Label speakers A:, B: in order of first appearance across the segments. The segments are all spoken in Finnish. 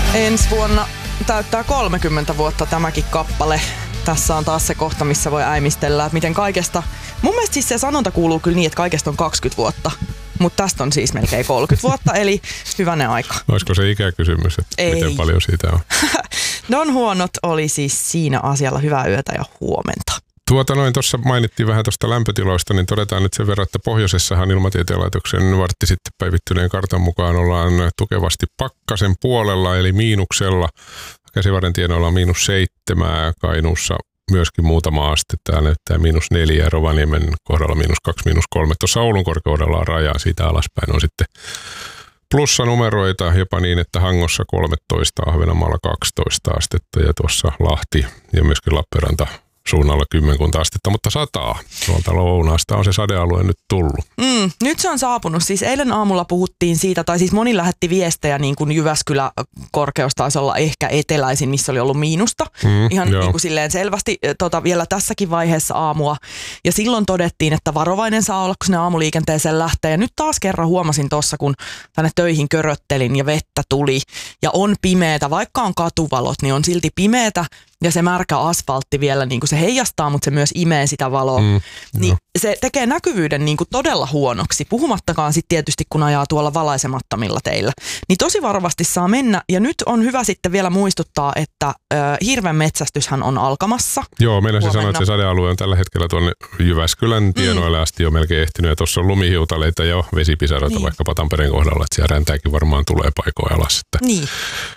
A: Ensi vuonna täyttää 30 vuotta tämäkin kappale. Tässä on taas se kohta, missä voi äimistellä, että miten kaikesta... Mun mielestä siis se sanonta kuuluu kyllä niin, että kaikesta on 20 vuotta. Mutta tästä on siis melkein 30 vuotta, eli hyvänen aika.
B: Olisiko se ikäkysymys, että miten paljon siitä on?
A: Don Huonot oli siis siinä asialla hyvää yötä ja huomenta.
B: Tuossa mainittiin vähän tuosta lämpötiloista, niin todetaan nyt sen verran, että pohjoisessahan Ilmatieteen laitoksen vartti sitten päivittyneen kartan mukaan ollaan tukevasti pakkasen puolella, eli miinuksella. Käsivarren tienoilla on -7, Kainuussa myöskin muutama aste. Täällä näyttää -4 ja Rovaniemen kohdalla -2, -3. Tuossa Oulun korkeudella on rajaa, siitä alaspäin on sitten plussanumeroita, jopa niin, että Hangossa 13, Ahvenanmaalla 12 astetta ja tuossa Lahti ja myöskin Lappeenranta suunnalla 10 astetta, mutta sataa. Tuolta lounaasta on se sadealue nyt tullut.
A: Nyt se on saapunut. Siis eilen aamulla puhuttiin siitä, tai siis moni lähetti viestejä, niin kuin Jyväskylä korkeus taisi olla ehkä eteläisin, missä oli ollut miinusta. Ihan niin kuin silleen selvästi vielä tässäkin vaiheessa aamua. Ja silloin todettiin, että varovainen saa olla, kun sinne aamuliikenteeseen lähtee. Ja nyt taas kerran huomasin tuossa, kun tänne töihin köröttelin ja vettä tuli ja on pimeätä. Vaikka on katuvalot, niin on silti pimeätä. Ja se märkä asfaltti vielä, niin kuin se heijastaa, mutta se myös imee sitä valoa. Niin se tekee näkyvyyden niin kuin todella huonoksi. Puhumattakaan sitten tietysti, kun ajaa tuolla valaisemattomilla teillä. Niin tosi varovasti saa mennä. Ja nyt on hyvä sitten vielä muistuttaa, että hirven metsästyshän on alkamassa.
B: Joo, meillä se sanoo, että se sadealue on tällä hetkellä tuonne Jyväskylän tienoille asti jo melkein ehtinyt. Ja tuossa on lumihiutaleita ja vesipisaroita vaikkapa Tampereen kohdalla, että siellä räntääkin varmaan tulee paikoin alas. Että
A: niin.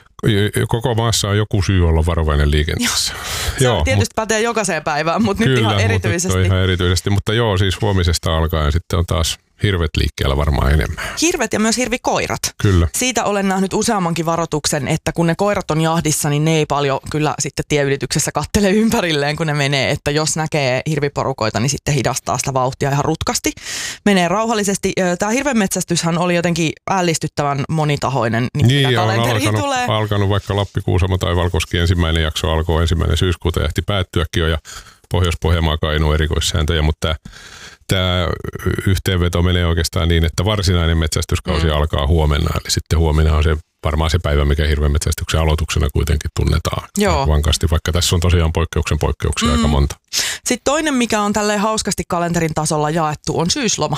B: Koko maassa on joku syy olla varovainen liikenteessä.
A: Se tietysti pätee jokaiseen päivään, mutta nyt ihan erityisesti.
B: Kyllä, ihan erityisesti. Mutta joo, siis huomisesta alkaen sitten on taas hirvet liikkeellä varmaan enemmän.
A: Hirvet ja myös hirvikoirat.
B: Kyllä.
A: Siitä olen nähnyt useammankin varoituksen, että kun ne koirat on jahdissa, niin ne ei paljon kyllä sitten tieylityksessä kattele ympärilleen, kun ne menee. Että jos näkee hirviporukoita, niin sitten hidastaa sitä vauhtia ihan rutkasti. Menee rauhallisesti. Tämä hirvenmetsästyshän oli jotenkin ällistyttävän monitahoinen, niin kalenteriin tulee.
B: Alkanut vaikka Lappi-Kuusamo tai Valkoski ensimmäinen jakso alkoi 1. syyskuuta ja ehti päättyäkin jo ja Pohjois-Pohjanmaa Kainuu erikoissääntöjä, mutta tämä yhteenveto menee oikeastaan niin, että varsinainen metsästyskausi alkaa huomenna. Eli sitten huomenna on varmaan se päivä, mikä hirvenmetsästyksen aloituksena kuitenkin tunnetaan vankasti, vaikka tässä on tosiaan poikkeuksia aika monta.
A: Sitten toinen, mikä on tälleen hauskasti kalenterin tasolla jaettu, on syysloma.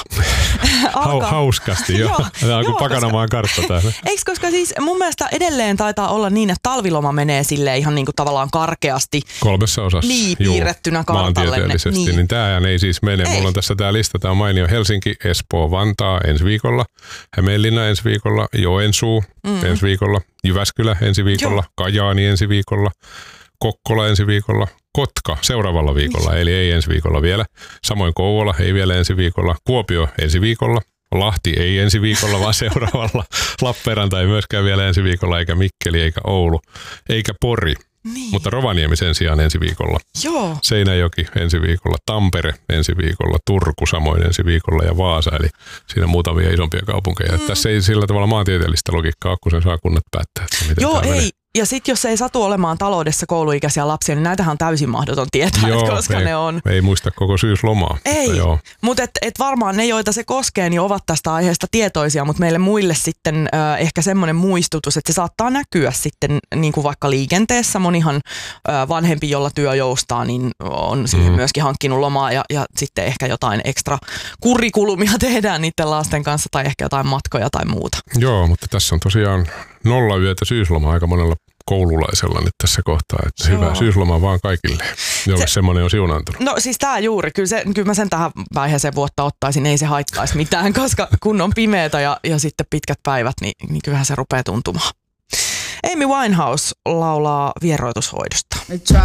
B: Hauskasti, joo. Tämä on kuin Pakanamaan kartta täällä.
A: Eikö, koska siis mun mielestä edelleen taitaa olla niin, että talviloma menee silleen ihan niin kuin tavallaan karkeasti.
B: 3 osassa.
A: Niin, piirrettynä kartalle.
B: Maantieteellisesti, niin tämähän ei siis mene. Mulla on tässä tämä lista, tämä on mainio Helsinki, Espoo, Vantaa ensi viikolla, Hämeenlinna ensi viikolla, Joensuu ensi viikolla, Jyväskylä ensi viikolla, Kajaani ensi viikolla, Kokkola ensi viikolla, Kotka seuraavalla viikolla, eli ei ensi viikolla vielä. Samoin Kouvola ei vielä ensi viikolla, Kuopio ensi viikolla, Lahti ei ensi viikolla, vaan seuraavalla. Lappeenranta ei myöskään vielä ensi viikolla, eikä Mikkeli, eikä Oulu, eikä Pori. Niin. Mutta Rovaniemi sen sijaan ensi viikolla.
A: Joo.
B: Seinäjoki ensi viikolla, Tampere ensi viikolla, Turku samoin ensi viikolla ja Vaasa, eli siinä muutamia isompia kaupunkeja. Tässä ei sillä tavalla maantieteellistä logiikkaa, kun sen saa kunnat päättää, että miten
A: joo,
B: tämä menee.
A: Ja sitten jos ei satu olemaan taloudessa kouluikäisiä lapsia, niin näitähän on täysin mahdoton tietää, koska ne on.
B: Ei muista koko syyslomaa.
A: Ei, mutta et varmaan ne, joita se koskee, niin ovat tästä aiheesta tietoisia, mutta meille muille sitten ehkä semmoinen muistutus, että se saattaa näkyä sitten niin kuin vaikka liikenteessä. Monihan vanhempi, jolla työ joustaa, niin on siihen myöskin hankkinut lomaa ja sitten ehkä jotain ekstra kurikulumia tehdään niiden lasten kanssa tai ehkä jotain matkoja tai muuta.
B: Joo, mutta tässä on tosiaan 0 yötä syysloma aika monella koululaisella nyt tässä kohtaa, että hyvää syyslomaa vaan kaikille, jolle semmoinen on siunaantunut.
A: No siis tämä juuri, kyllä mä sen tähän vaiheeseen vuotta ottaisin, ei se haittaisi mitään, koska kun on pimeätä ja sitten pitkät päivät, niin kyllähän se rupeaa tuntumaan. Amy Winehouse laulaa vieroitushoidosta.